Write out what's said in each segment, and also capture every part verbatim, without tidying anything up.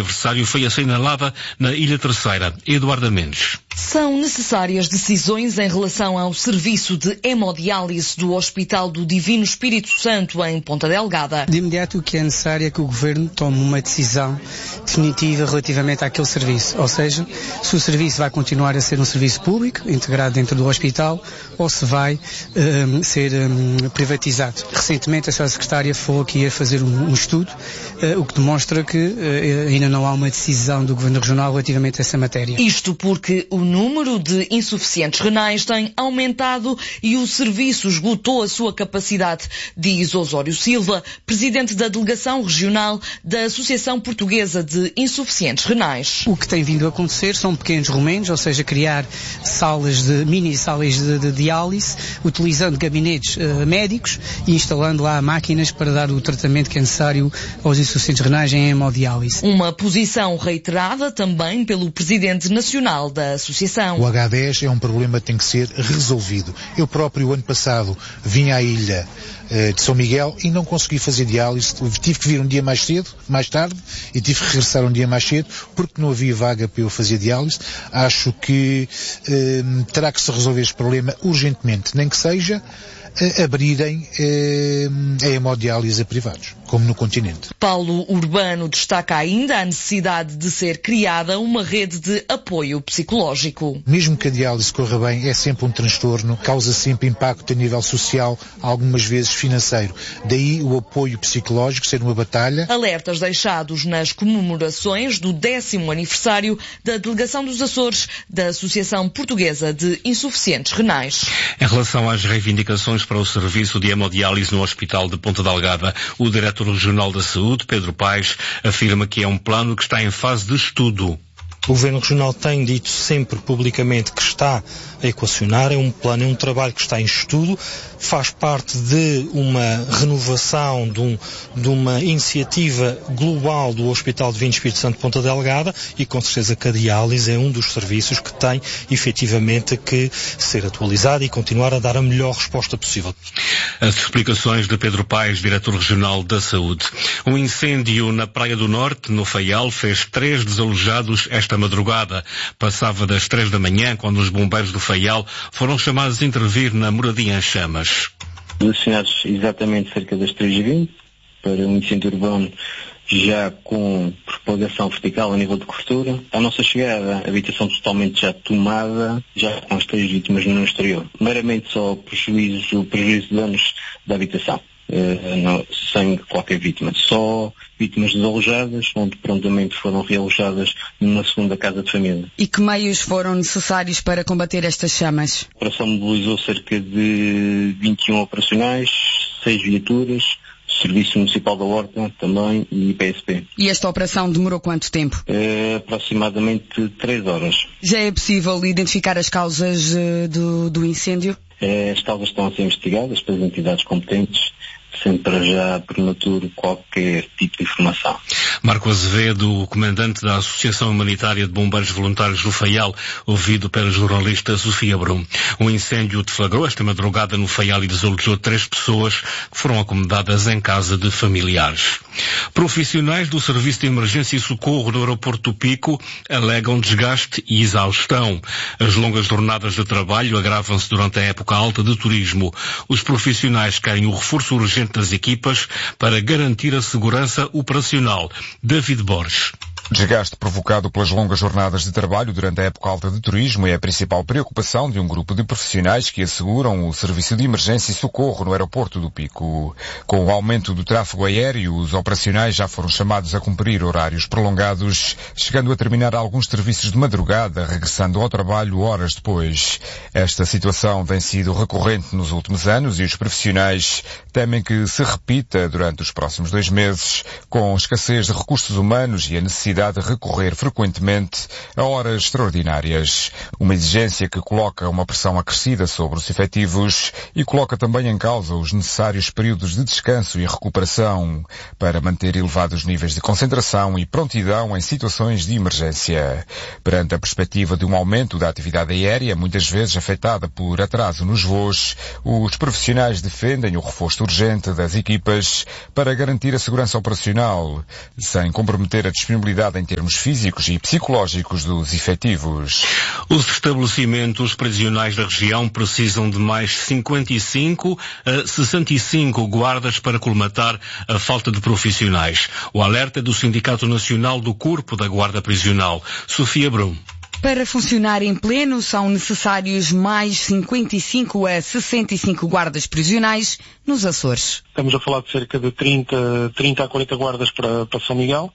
aniversário foi assinalada na Ilha Terceira. Eduardo Mendes. São necessárias decisões em relação ao serviço de hemodiálise do Hospital do Divino Espírito Santo em Ponta Delgada. De imediato o que é necessário é que o Governo tome uma decisão definitiva relativamente àquele serviço. Ou seja, se o serviço vai continuar a ser um serviço público, integrado dentro do hospital, ou se vai um, ser um, privatizado. Recentemente a senhora Secretária foi aqui a fazer um, um estudo, uh, o que demonstra que uh, ainda não há uma decisão do Governo Regional relativamente a essa matéria. Isto porque o número de insuficientes renais tem aumentado e o serviço esgotou a sua capacidade, diz Osório Silva, presidente da Delegação Regional da Associação Portuguesa de Insuficientes Renais. O que tem vindo a acontecer são pequenos romenos, ou seja, criar salas de, mini salas de, de diálise, utilizando gabinetes uh, médicos e instalando lá máquinas para dar o tratamento que é necessário aos insuficientes renais em hemodiálise. Uma posição reiterada também pelo presidente nacional da Associação. O agá dez é um problema que tem que ser resolvido. Eu próprio, ano passado, vim à ilha uh, de São Miguel e não consegui fazer diálise. Tive que vir um dia mais cedo, mais tarde, e tive que regressar um dia mais cedo, porque não havia vaga para eu fazer diálise. Acho que uh, terá que se resolver este problema urgentemente, nem que seja uh, abrirem uh, a hemodiálise a privados, como no continente. Paulo Urbano destaca ainda a necessidade de ser criada uma rede de apoio psicológico. Mesmo que a diálise corra bem, é sempre um transtorno, causa sempre impacto a nível social, algumas vezes financeiro. Daí o apoio psicológico ser uma batalha. Alertas deixados nas comemorações do décimo aniversário da Delegação dos Açores da Associação Portuguesa de Insuficientes Renais. Em relação às reivindicações para o serviço de hemodiálise no Hospital de Ponta Delgada, o diretor Regional da Saúde, Pedro Paes, afirma que é um plano que está em fase de estudo. O Governo Regional tem dito sempre publicamente que está a equacionar, é um plano, é um trabalho que está em estudo, faz parte de uma renovação, de, um, de uma iniciativa global do Hospital Divino Espírito Santo de Ponta Delgada e com certeza que a diálise é um dos serviços que tem efetivamente que ser atualizado e continuar a dar a melhor resposta possível. As explicações de Pedro Paes, diretor regional da Saúde. Um incêndio na Praia do Norte, no Faial, fez três desalojados esta madrugada. Passava das três da manhã, quando os bombeiros do Faial foram chamados a intervir na moradia em chamas. Destinados exatamente cerca das três e vinte para um incêndio urbano já com propagação vertical a nível de cobertura. À nossa chegada, a habitação totalmente já tomada, já com as três vítimas no exterior. Meramente só prejuízo, prejuízo de danos da habitação. Uh, não, sem qualquer vítima, só vítimas desalojadas, onde prontamente foram realojadas numa segunda casa de família. E que meios foram necessários para combater estas chamas? A operação mobilizou cerca de vinte e um operacionais, seis viaturas, Serviço Municipal da Horta também e I P S P. E esta operação demorou quanto tempo? Uh, aproximadamente três horas. Já é possível identificar as causas uh, do, do incêndio? Uh, as causas estão a ser investigadas pelas entidades competentes, sendo para já prematuro qualquer tipo de informação. Marco Azevedo, o comandante da Associação Humanitária de Bombeiros Voluntários do Faial, ouvido pela jornalista Sofia Brum. Um incêndio deflagrou esta madrugada no Faial e desalojou três pessoas que foram acomodadas em casa de familiares. Profissionais do Serviço de Emergência e Socorro do Aeroporto do Pico alegam desgaste e exaustão. As longas jornadas de trabalho agravam-se durante a época alta de turismo. Os profissionais querem o reforço urgente das equipas para garantir a segurança operacional. David Borges. Desgaste provocado pelas longas jornadas de trabalho durante a época alta de turismo é a principal preocupação de um grupo de profissionais que asseguram o serviço de emergência e socorro no aeroporto do Pico. Com o aumento do tráfego aéreo, os operacionais já foram chamados a cumprir horários prolongados, chegando a terminar alguns serviços de madrugada, regressando ao trabalho horas depois. Esta situação tem sido recorrente nos últimos anos e os profissionais temem que se repita durante os próximos dois meses, com escassez de recursos humanos e a necessidade de recorrer frequentemente a horas extraordinárias. Uma exigência que coloca uma pressão acrescida sobre os efetivos e coloca também em causa os necessários períodos de descanso e recuperação para manter elevados níveis de concentração e prontidão em situações de emergência. Perante a perspectiva de um aumento da atividade aérea, muitas vezes afetada por atraso nos voos, os profissionais defendem o reforço urgente das equipas para garantir a segurança operacional, sem comprometer a disponibilidade fragilidade em termos físicos e psicológicos dos efetivos. Os estabelecimentos prisionais da região precisam de mais cinquenta e cinco a sessenta e cinco guardas para colmatar a falta de profissionais. O alerta é do Sindicato Nacional do Corpo da Guarda Prisional. Sofia Brum. Para funcionar em pleno, são necessários mais cinquenta e cinco a sessenta e cinco guardas prisionais nos Açores. Estamos a falar de cerca de trinta, trinta a quarenta guardas para, para São Miguel,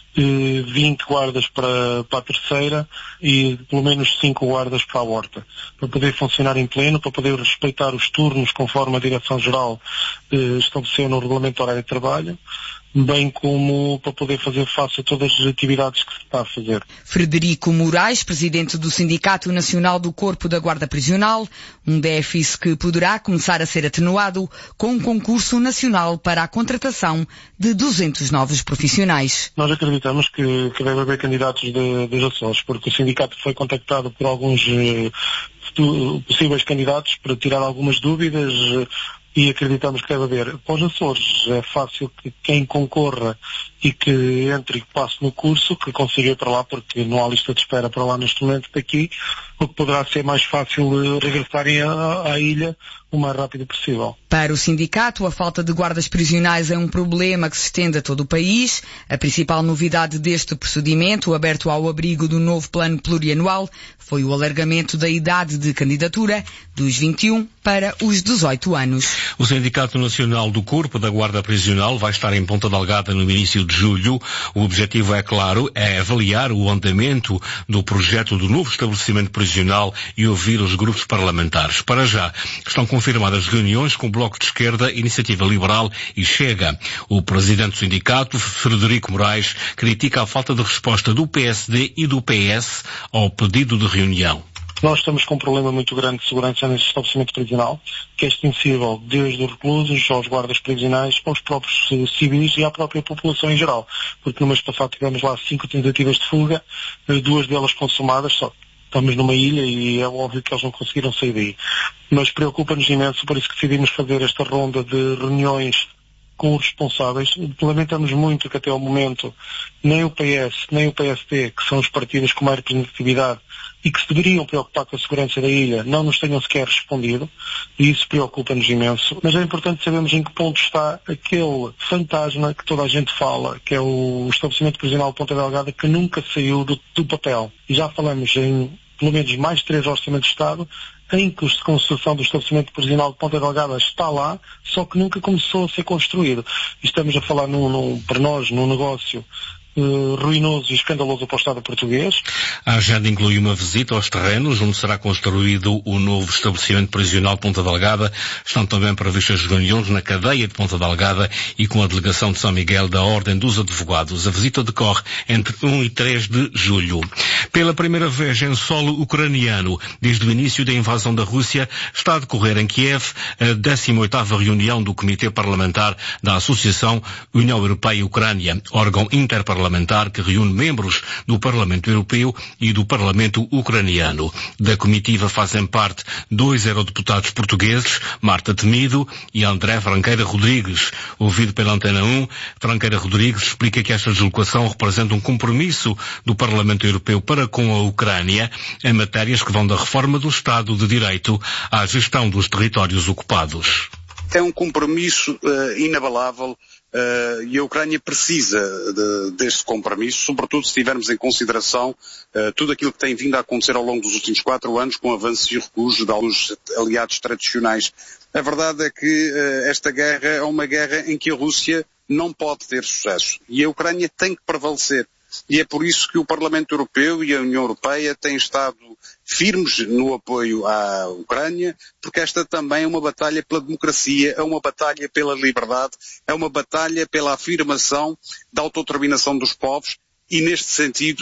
vinte guardas para, para a Terceira e pelo menos cinco guardas para a Horta. Para poder funcionar em pleno, para poder respeitar os turnos conforme a Direção-Geral eh, estabeleceu no Regulamento Horário de Trabalho, bem como para poder fazer face a todas as atividades que se está a fazer. Frederico Moraes, presidente do Sindicato Nacional do Corpo da Guarda Prisional, um déficit que poderá começar a ser atenuado com um concurso nacional para a contratação de duzentos novos profissionais. Nós acreditamos que, que deve haver candidatos de, dos Açores, porque o sindicato foi contactado por alguns eh, possíveis candidatos para tirar algumas dúvidas eh, e acreditamos que deve haver. Para os Açores é fácil que quem concorra e que entre e que passe no curso, que consiga ir para lá, porque não há lista de espera para lá neste momento daqui, o que poderá ser mais fácil regressarem à, à ilha o mais rápido possível. Para o sindicato, a falta de guardas prisionais é um problema que se estende a todo o país. A principal novidade deste procedimento, aberto ao abrigo do novo plano plurianual, foi o alargamento da idade de candidatura dos vinte e um para os dezoito anos. O Sindicato Nacional do Corpo da Guarda Prisional vai estar em Ponta Delgada no início de julho. O objetivo, é claro, é avaliar o andamento do projeto do novo estabelecimento prisional e ouvir os grupos parlamentares. Para já, estão confirmadas reuniões com o Bloco de Esquerda, Iniciativa Liberal e Chega. O presidente do sindicato, Frederico Moraes, critica a falta de resposta do P S D e do P S ao pedido de reunião. Nós estamos com um problema muito grande de segurança nesse estabelecimento prisional, que é extensível desde os reclusos aos guardas prisionais, aos próprios uh, civis e à própria população em geral. Porque no mês passado tivemos lá cinco tentativas de fuga, uh, duas delas consumadas, só estamos numa ilha e é óbvio que eles não conseguiram sair daí. Mas preocupa-nos imenso, por isso que decidimos fazer esta ronda de reuniões com os responsáveis. Lamentamos muito que até ao momento nem o P S, nem o P S D, que são os partidos com mais representatividade e que se deveriam preocupar com a segurança da ilha, não nos tenham sequer respondido, e isso preocupa-nos imenso. Mas é importante sabermos em que ponto está aquele fantasma que toda a gente fala, que é o estabelecimento prisional de Ponta Delgada, que nunca saiu do, do papel. E já falamos em pelo menos mais três orçamentos de Estado, em que a construção do estabelecimento prisional de Ponta Delgada está lá, só que nunca começou a ser construído. E estamos a falar, num, num, para nós, num negócio Uh, ruinoso e escandaloso para o Estado português. A agenda inclui uma visita aos terrenos onde será construído o novo estabelecimento prisional de Ponta Delgada. Estão também previstas reuniões na cadeia de Ponta Delgada e com a delegação de São Miguel da Ordem dos Advogados. A visita decorre entre um e três de julho. Pela primeira vez em solo ucraniano, desde o início da invasão da Rússia, está a decorrer em Kiev a décima oitava reunião do Comitê Parlamentar da Associação União Europeia-Ucrânia, órgão interparlamentar parlamentar que reúne membros do Parlamento Europeu e do Parlamento Ucraniano. Da comitiva fazem parte dois eurodeputados portugueses, Marta Temido e André Franqueira Rodrigues. Ouvido pela Antena um, Franqueira Rodrigues explica que esta deslocação representa um compromisso do Parlamento Europeu para com a Ucrânia em matérias que vão da reforma do Estado de Direito à gestão dos territórios ocupados. É um compromisso uh, inabalável. Uh, e a Ucrânia precisa de, deste compromisso, sobretudo se tivermos em consideração uh, tudo aquilo que tem vindo a acontecer ao longo dos últimos quatro anos com avanços e recuos de alguns aliados tradicionais. A verdade é que uh, esta guerra é uma guerra em que a Rússia não pode ter sucesso e a Ucrânia tem que prevalecer. E é por isso que o Parlamento Europeu e a União Europeia têm estado firmes no apoio à Ucrânia, porque esta também é uma batalha pela democracia, é uma batalha pela liberdade, é uma batalha pela afirmação da autodeterminação dos povos e, neste sentido,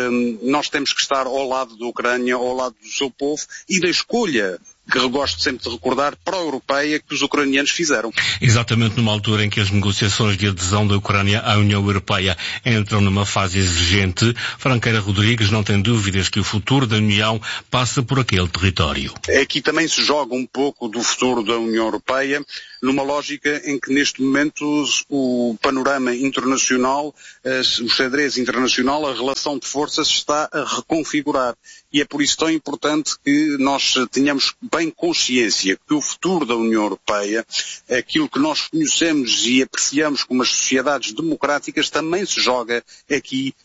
nós temos que estar ao lado da Ucrânia, ao lado do seu povo e da escolha que eu gosto sempre de recordar, pró-europeia que os ucranianos fizeram. Exatamente numa altura em que as negociações de adesão da Ucrânia à União Europeia entram numa fase exigente, Franqueira Rodrigues não tem dúvidas que o futuro da União passa por aquele território. Aqui também se joga um pouco do futuro da União Europeia, numa lógica em que neste momento o panorama internacional, o xadrez internacional, a relação de forças está a reconfigurar. E é por isso tão importante que nós tenhamos bem consciência que o futuro da União Europeia, aquilo que nós conhecemos e apreciamos como as sociedades democráticas, também se joga aqui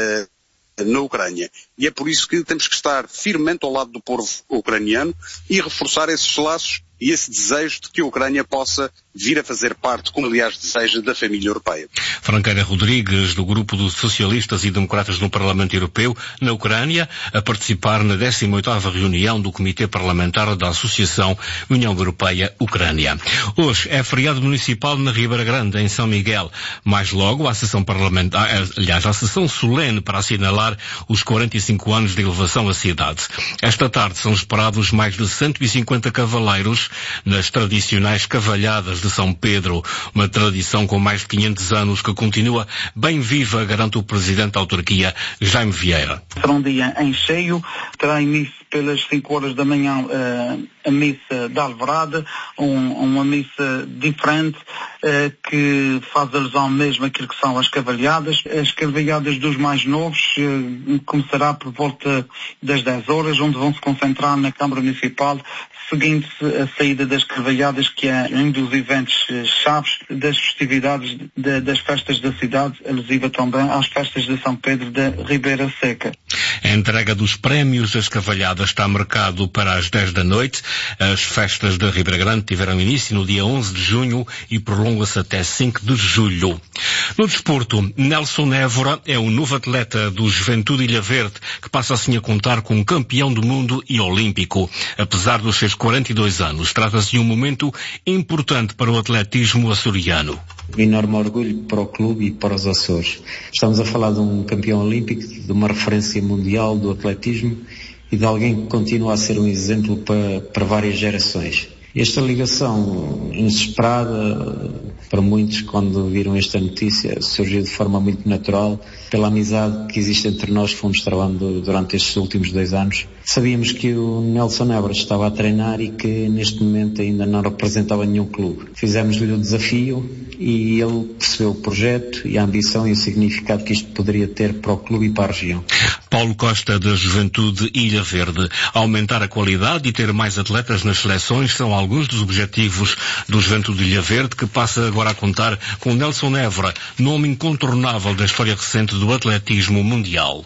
uh, na Ucrânia. E é por isso que temos que estar firmemente ao lado do povo ucraniano e reforçar esses laços e esse desejo de que a Ucrânia possa vir a fazer parte, como aliás deseja, da família europeia. Franqueira Rodrigues, do Grupo dos Socialistas e Democratas no Parlamento Europeu, na Ucrânia, a participar na décima oitava reunião do Comitê Parlamentar da Associação União Europeia-Ucrânia. Hoje é feriado municipal na Ribeira Grande, em São Miguel. Mais logo, a sessão parlamentar, aliás, a sessão solene para assinalar os quarenta e cinco anos de elevação à cidade. Esta tarde são esperados mais de cento e cinquenta cavaleiros nas tradicionais cavalhadas de São Pedro, uma tradição com mais de quinhentos anos que continua bem viva, garante o Presidente da Autarquia, Jaime Vieira. Será um dia em cheio, terá início pelas cinco horas da manhã uh, a missa da Alvorada, um, uma missa diferente uh, que faz alusão mesmo àquilo que são as cavalhadas. As cavalhadas dos mais novos uh, começará por volta das dez horas, onde vão se concentrar na Câmara Municipal, seguindo-se a saída das cavalhadas, que é um dos eventos chaves das festividades de, das festas da cidade, alusiva também às festas de São Pedro da Ribeira Seca. A entrega dos prémios das cavalhadas está marcado para as dez da noite. As festas da Ribeira Grande tiveram início no dia onze de junho e prolongam-se até cinco de julho. No desporto, Nelson Évora é o novo atleta do Juventude Ilha Verde, que passa assim a contar com um campeão do mundo e olímpico. Apesar dos seus quarenta e dois anos, trata-se de um momento importante para o atletismo açoriano. Um enorme orgulho para o clube e para os Açores. Estamos a falar de um campeão olímpico, de uma referência mundial do atletismo e de alguém que continua a ser um exemplo para, para várias gerações. Esta ligação inesperada para muitos, quando viram esta notícia, surgiu de forma muito natural pela amizade que existe entre nós, que fomos trabalhando durante estes últimos dois anos. Sabíamos que o Nelson Évora estava a treinar e que neste momento ainda não representava nenhum clube. Fizemos-lhe o desafio e ele percebeu o projeto e a ambição e o significado que isto poderia ter para o clube e para a região. Paulo Costa, da Juventude Ilha Verde. Aumentar a qualidade e ter mais atletas nas seleções são alguns dos objetivos do Juventude Ilha Verde, que passa agora a contar com Nelson Évora, nome incontornável da história recente do atletismo mundial.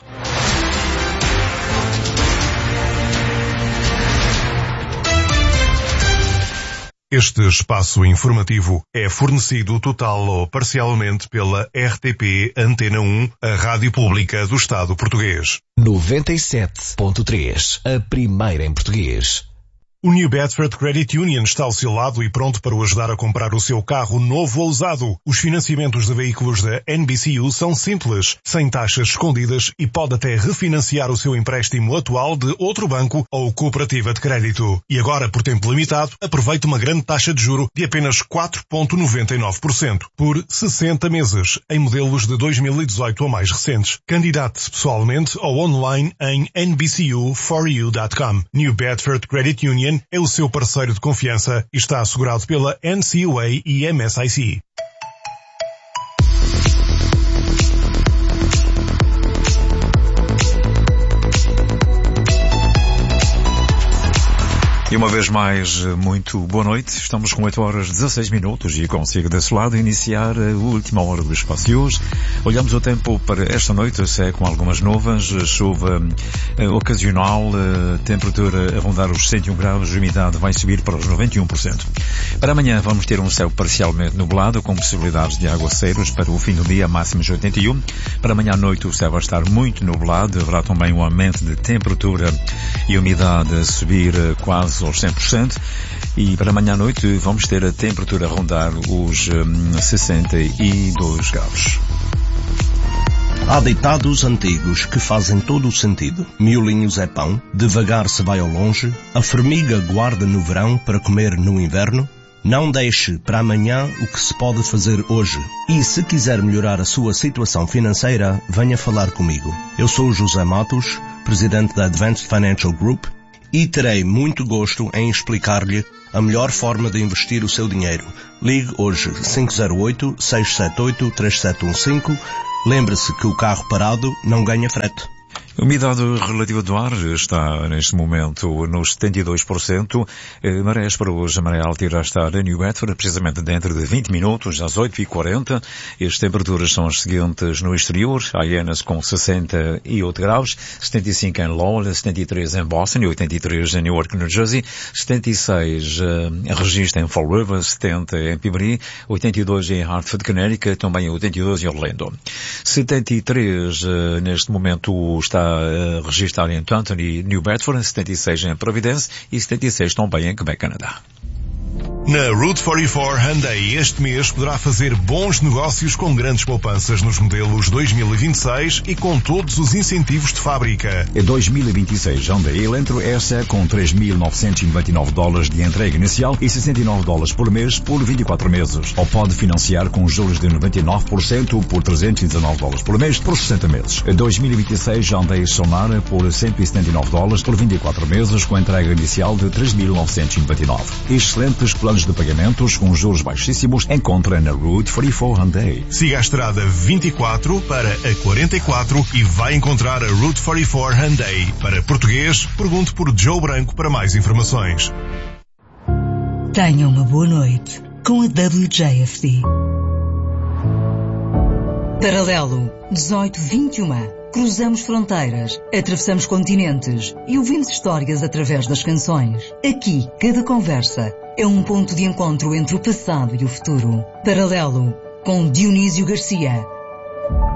Este espaço informativo é fornecido total ou parcialmente pela R T P Antena um, a Rádio Pública do Estado Português. noventa e sete ponto três, a primeira em português. O New Bedford Credit Union está ao seu lado e pronto para o ajudar a comprar o seu carro novo ou usado. Os financiamentos de veículos da N B C U são simples, sem taxas escondidas e pode até refinanciar o seu empréstimo atual de outro banco ou cooperativa de crédito. E agora, por tempo limitado, aproveite uma grande taxa de juro de apenas quatro vírgula noventa e nove por cento por sessenta meses, em modelos de dois mil e dezoito ou mais recentes. Candidate-se pessoalmente ou online em N B C U for you ponto com. New Bedford Credit Union é o seu parceiro de confiança e está assegurado pela N C U A e M S I C. E uma vez mais, muito boa noite. Estamos com oito horas e dezasseis minutos e consigo desse lado iniciar a última hora do espaço de hoje. Olhamos o tempo para esta noite, se é com algumas nuvens, chuva eh, ocasional, eh, temperatura a rondar os cento e um graus, a umidade vai subir para os noventa e um por cento. Para amanhã vamos ter um céu parcialmente nublado, com possibilidades de aguaceiros para o fim do dia, máximos de oitenta e um. Para amanhã à noite o céu vai estar muito nublado, haverá também um aumento de temperatura e umidade a subir eh, quase aos cem por cento, e para amanhã à noite vamos ter a temperatura a rondar os um, sessenta e dois graus. Há ditados antigos que fazem todo o sentido. Miolinhos é pão, devagar se vai ao longe, a formiga guarda no verão para comer no inverno. Não deixe para amanhã o que se pode fazer hoje. E se quiser melhorar a sua situação financeira, venha falar comigo. Eu sou o José Matos, presidente da Advanced Financial Group, e terei muito gosto em explicar-lhe a melhor forma de investir o seu dinheiro. Ligue hoje cinco zero oito, seis sete oito, três sete um cinco. Lembre-se que o carro parado não ganha frete. A umidade relativa do ar está neste momento nos setenta e dois por cento. Marés para hoje, a maré alta irá estar em New Bedford, precisamente dentro de vinte minutos, às oito e quarenta. As temperaturas são as seguintes no exterior: Hyannis com sessenta e oito graus, setenta e cinco em Lowell, setenta e três em Boston e oitenta e três em Newark, New Jersey, setenta e seis uh, registra em Fall River, setenta em Peabody, oitenta e dois em Hartford, Connecticut, também oitenta e dois em Orlando. setenta e três uh, neste momento está a registrar em Taunton e New Bedford, setenta e seis em Providence e setenta e seis também em Quebec, Canadá. Na Route quarenta e quatro Hyundai este mês poderá fazer bons negócios com grandes poupanças nos modelos dois mil e vinte e seis e com todos os incentivos de fábrica. Em dois mil e vinte e seis, Hyundai Elantra S com três mil novecentos e noventa e nove dólares de entrega inicial e sessenta e nove dólares por mês por vinte e quatro meses. Ou pode financiar com juros de noventa e nove por cento por trezentos e dezanove dólares por mês por sessenta meses. Em dois mil e vinte e seis, Hyundai Sonara por cento e setenta e nove dólares por vinte e quatro meses com entrega inicial de três mil novecentos e noventa e nove. Excelentes planos de pagamentos com juros baixíssimos encontra na Route quarenta e quatro Hyundai. Siga a estrada vinte e quatro para a quarenta e quatro e vai encontrar a Route quarenta e quatro Hyundai. Para português, pergunte por Joe Branco para mais informações. Tenha uma boa noite com a W J F D. Paralelo dezoito vinte e um. Cruzamos fronteiras, atravessamos continentes e ouvimos histórias através das canções. Aqui, cada conversa é um ponto de encontro entre o passado e o futuro. Paralelo, com Dionísio Garcia.